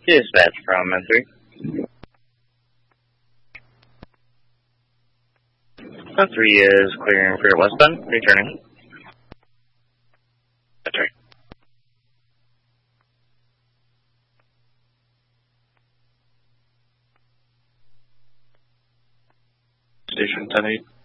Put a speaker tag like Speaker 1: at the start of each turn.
Speaker 1: Dispatch from M3. M3 is clearing for westbound, returning. That's right. Station 10-8.